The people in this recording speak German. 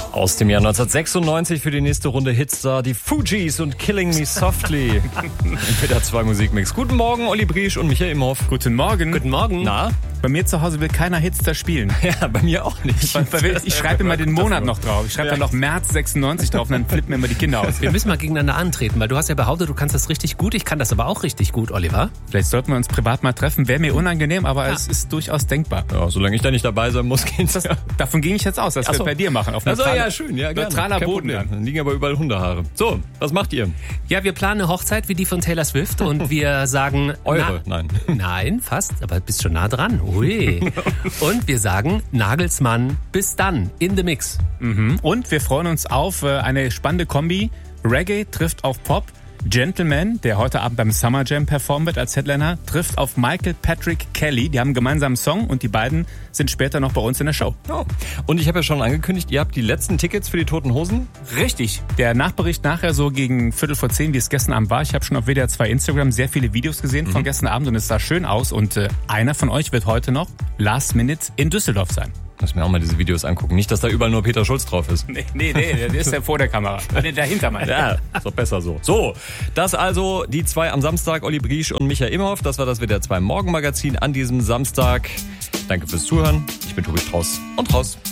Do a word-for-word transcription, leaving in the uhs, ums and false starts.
Aus dem Jahr neunzehnhundertsechsundneunzig für die nächste Runde Hitstar, die Fugees und Killing Me Softly. Mit der zwei Musikmix. Guten Morgen, Olli Briesch und Michael Imhoff. Guten Morgen. Guten Morgen. Na? Bei mir zu Hause will keiner Hitstar spielen. Ja, bei mir auch nicht. Ich schreibe immer den Monat noch drauf. Ich schreibe ja. dann noch März sechsundneunzig drauf und dann flippen mir immer die Kinder aus. Wir müssen mal gegeneinander antreten, weil du hast ja behauptet, du kannst das richtig gut. Ich kann das aber auch richtig gut, Oliver. Vielleicht sollten wir uns privat mal treffen. Wäre mir unangenehm, aber ja. es ist durchaus denkbar. Ja, solange ich da nicht dabei sein muss, geht's. Das, davon ging ich jetzt aus, dass wir es bei dir machen. Auf also ja, schön. Ja, gerne. Neutraler Boden. Dann liegen aber überall Hundehaare. So, was macht ihr? Ja, wir planen eine Hochzeit wie die von Taylor Swift und wir sagen... Eure? Na, nein. Nein, fast, aber bist schon nah dran. Ui. Und wir sagen Nagelsmann, bis dann, in the mix. Mhm. Und wir freuen uns auf eine spannende Kombi. Reggae trifft auf Pop. Gentleman, der heute Abend beim Summer Jam performen wird als Headliner, trifft auf Michael Patrick Kelly. Die haben einen gemeinsamen Song und die beiden sind später noch bei uns in der Show. Oh. Und ich habe ja schon angekündigt, ihr habt die letzten Tickets für die Toten Hosen? Richtig. Der Nachbericht nachher so gegen Viertel vor zehn, wie es gestern Abend war. Ich habe schon auf W D R zwei Instagram sehr viele Videos gesehen mhm. von gestern Abend und es sah schön aus. Und äh, einer von euch wird heute noch Last Minute in Düsseldorf sein. Lass mir auch mal diese Videos angucken. Nicht, dass da überall nur Peter Schulz drauf ist. Nee, nee, nee, der ist ja vor der Kamera. Der dahinter meint. Ja, ist doch besser so. So, das also die zwei am Samstag, Olli Briesch und Michael Imhoff. Das war das W D R zwei Morgenmagazin an diesem Samstag. Danke fürs Zuhören. Ich bin Tobi Strauß und raus.